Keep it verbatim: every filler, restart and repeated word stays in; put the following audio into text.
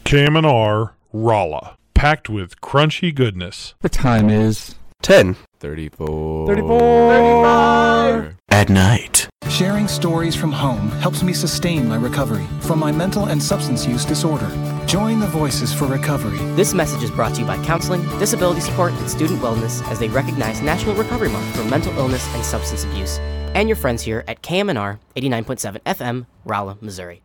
K M N R Rolla, packed with crunchy goodness. The time is ten. thirty-four. thirty-four. thirty-five. At night. Sharing stories from home helps me sustain my recovery from my mental and substance use disorder. Join the Voices for Recovery. This message is brought to you by Counseling, Disability Support, and Student Wellness as they recognize National Recovery Month for mental illness and substance abuse. And your friends here at K M N R eighty-nine point seven F M, Rolla, Missouri.